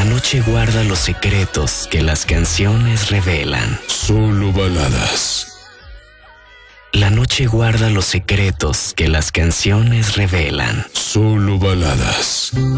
noche guarda los secretos que las canciones revelan. Solo baladas. La noche guarda los secretos que las canciones revelan. Solo baladas.